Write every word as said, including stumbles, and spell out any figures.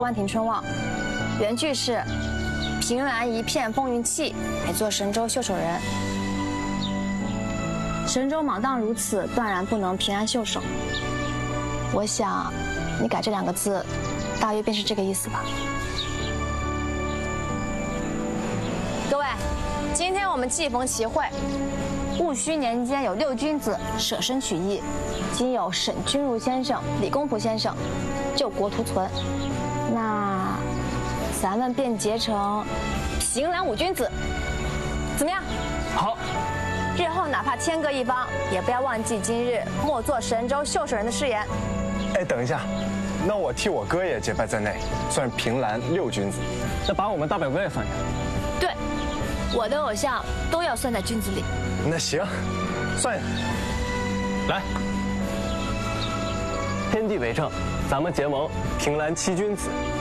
万庭春望，原句是“凭栏一片风云气，乃作神州袖手人”。神州莽荡如此，断然不能平安袖手。我想，你改这两个字，大约便是这个意思吧。各位，今天我们祭逢齐会，戊戌年间有六君子舍身取义，今有沈君儒先生、李公朴先生救国图存。那咱们便结成凭栏五君子，怎么样？ 好。 日后哪怕天各一方，也不要忘记今日莫做神州袖手人的誓言。 哎，等一下，那我替我哥也结拜在内，算凭栏六君子。 那把我们大表哥也算上。 对，我的偶像都要算在君子里。 那行，算。 来，天地为证，咱们结盟，凭栏七君子。